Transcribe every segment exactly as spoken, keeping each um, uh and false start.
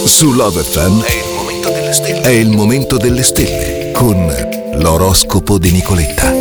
Su Love F M è il momento delle stelle. È il momento delle stelle con l'oroscopo di Nicoletta.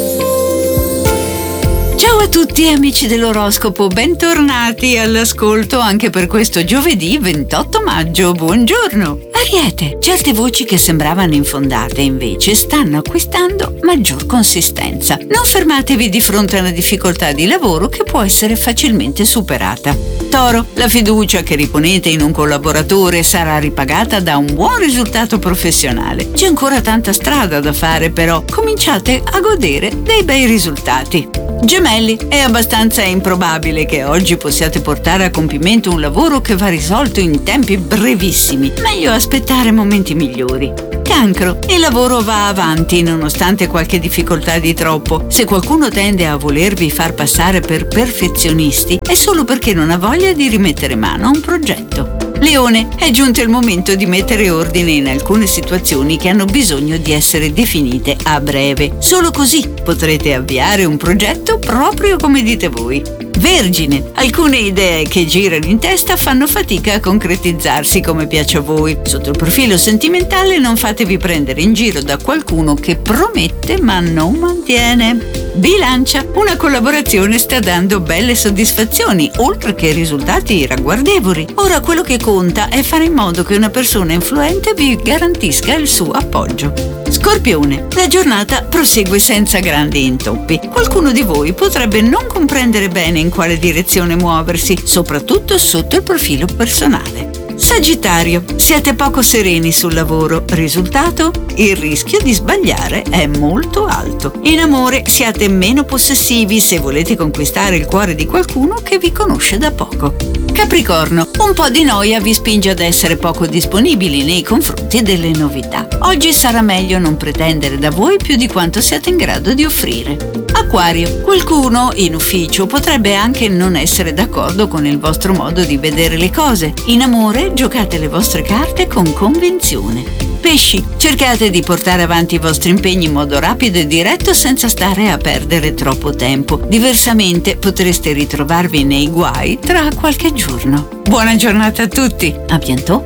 Ciao a tutti amici dell'oroscopo, bentornati all'ascolto anche per questo giovedì ventotto maggio. Buongiorno! Ariete, certe voci che sembravano infondate invece stanno acquistando maggior consistenza. Non fermatevi di fronte a una difficoltà di lavoro che può essere facilmente superata. Toro, la fiducia che riponete in un collaboratore sarà ripagata da un buon risultato professionale. C'è ancora tanta strada da fare, però cominciate a godere dei bei risultati. Gemelli, è abbastanza improbabile che oggi possiate portare a compimento un lavoro che va risolto in tempi brevissimi. Meglio aspettare momenti migliori. Cancro, il lavoro va avanti nonostante qualche difficoltà di troppo. Se qualcuno tende a volervi far passare per perfezionisti, è solo perché non ha voglia di rimettere mano a un progetto. Leone, è giunto il momento di mettere ordine in alcune situazioni che hanno bisogno di essere definite a breve. Solo così potrete avviare un progetto proprio come dite voi. Vergine, alcune idee che girano in testa fanno fatica a concretizzarsi come piace a voi. Sotto il profilo sentimentale non fatevi prendere in giro da qualcuno che promette ma non mantiene. Bilancia, una collaborazione sta dando belle soddisfazioni, oltre che risultati ragguardevoli. Ora quello che conta è fare in modo che una persona influente vi garantisca il suo appoggio. Scorpione, la giornata prosegue senza grandi intoppi. Qualcuno di voi potrebbe non comprendere bene in quale direzione muoversi, soprattutto sotto il profilo personale. Sagittario, siete poco sereni sul lavoro. Risultato? Il rischio di sbagliare è molto alto. In amore siate meno possessivi se volete conquistare il cuore di qualcuno che vi conosce da poco. Capricorno, un po' di noia vi spinge ad essere poco disponibili nei confronti delle novità. Oggi sarà meglio non pretendere da voi più di quanto siate in grado di offrire. Acquario, qualcuno in ufficio potrebbe anche non essere d'accordo con il vostro modo di vedere le cose. In amore giocate le vostre carte con convinzione. Pesci, cercate di portare avanti i vostri impegni in modo rapido e diretto senza stare a perdere troppo tempo. Diversamente potreste ritrovarvi nei guai tra qualche giorno. Buona giornata a tutti, a bientôt!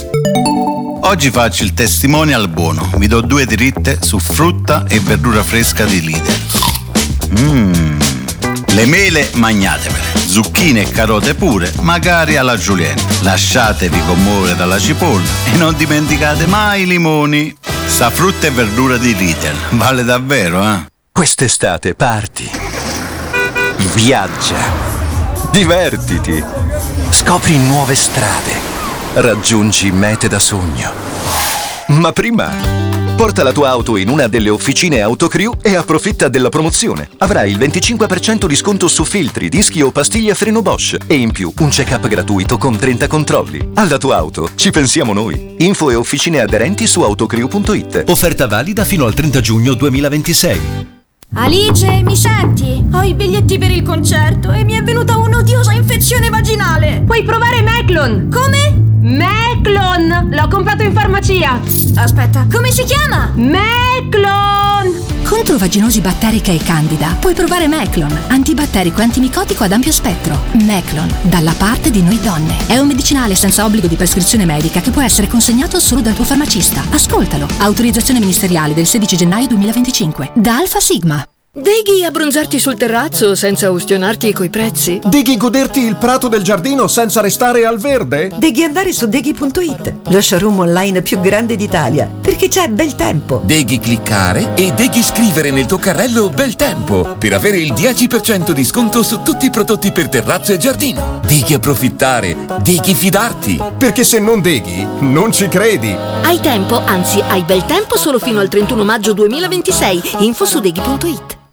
Oggi faccio il testimonial buono. Vi do due dritte su frutta e verdura fresca di Lidl. Mmm, le mele magnatevele, zucchine e carote pure, magari alla julienne. Lasciatevi commuovere dalla cipolla e non dimenticate mai i limoni. Sta frutta e verdura di Lidl vale davvero, eh? Quest'estate parti, viaggia, divertiti, scopri nuove strade, raggiungi mete da sogno. Ma prima porta la tua auto in una delle officine Autocrew e approfitta della promozione. Avrai il venticinque per cento di sconto su filtri, dischi o pastiglie a freno Bosch e in più un check-up gratuito con trenta controlli. Alla tua auto ci pensiamo noi. Info e officine aderenti su autocrew punto it. Offerta valida fino al trenta giugno duemilaventisei. Alice, mi senti? Ho i biglietti per il concerto e mi è venuta un'odiosa infezione vaginale. Puoi provare Meclon. Come? Meclon! L'ho comprato in farmacia. Aspetta, come si chiama? Meclon! Contro vaginosi batterica e candida puoi provare Meclon, antibatterico e antimicotico ad ampio spettro. Meclon, dalla parte di noi donne. È un medicinale senza obbligo di prescrizione medica che può essere consegnato solo dal tuo farmacista. Ascoltalo. Autorizzazione ministeriale del sedici gennaio duemilaventicinque. Da Alfa Sigma. Deghi abbronzarti sul terrazzo senza ustionarti coi prezzi? Deghi goderti il prato del giardino senza restare al verde? Deghi andare su deghi punto it, lo showroom online più grande d'Italia, perché c'è bel tempo. Deghi cliccare e deghi scrivere nel tuo carrello bel tempo per avere il dieci per cento di sconto su tutti i prodotti per terrazzo e giardino. Deghi approfittare, deghi fidarti. Perché se non deghi, non ci credi. Hai tempo, anzi hai bel tempo solo fino al trentuno maggio duemilaventisei. Info su deghi punto it.